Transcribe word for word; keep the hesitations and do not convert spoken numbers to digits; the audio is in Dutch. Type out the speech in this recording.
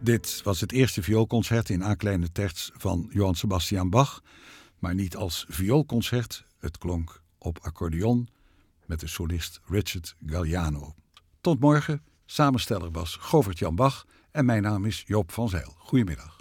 Dit was het eerste vioolconcert in A kleine terts van Johann Sebastian Bach, maar niet als vioolconcert. Het klonk op accordeon met de solist Richard Galliano. Tot morgen. Samensteller was Govert Jan Bach en mijn naam is Joop van Zijl. Goedemiddag.